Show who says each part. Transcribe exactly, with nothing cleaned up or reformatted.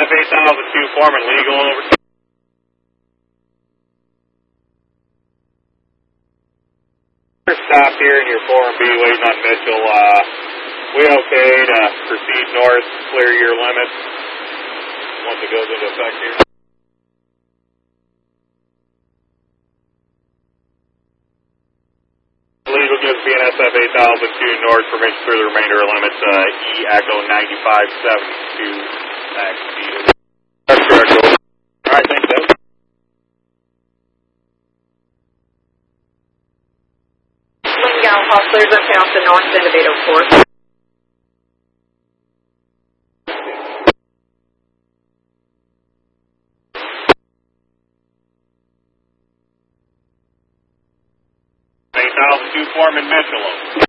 Speaker 1: F eight thousand two, Foreman, legal over. Stop here in your four and B, waiting on Mitchell. Uh, we okay to proceed north, clear your limits once it goes into effect here? Legal gives B N S F eight thousand two north, permission through the remainder of limits, uh, E Echo ninety-five seventy-two, max speed. That's correct, over. Alright, thanks, Deb.
Speaker 2: Gal Hustlers are off the north end of eight oh four.
Speaker 1: eight thousand two, Foreman, Mitchell.